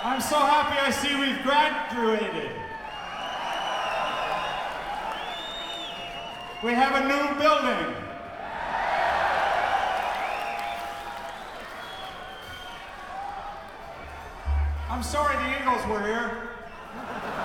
I'm so happy I see we've graduated. We have a new building. I'm sorry the Eagles were here.